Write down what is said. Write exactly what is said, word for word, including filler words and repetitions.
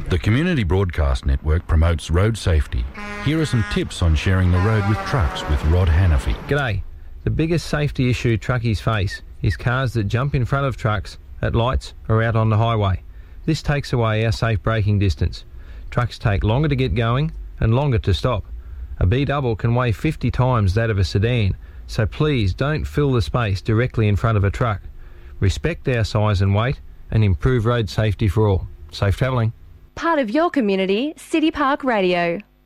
The Community Broadcast Network promotes road safety. Here are some tips on sharing the road with trucks with Rod Hannafy. G'day. The biggest safety issue truckies face is cars that jump in front of trucks at lights or out on the highway. This takes away our safe braking distance. Trucks take longer to get going and longer to stop. A B-double can weigh fifty times that of a sedan, so please don't fill the space directly in front of a truck. Respect our size and weight and improve road safety for all. Safe travelling. Part of your community, City Park Radio.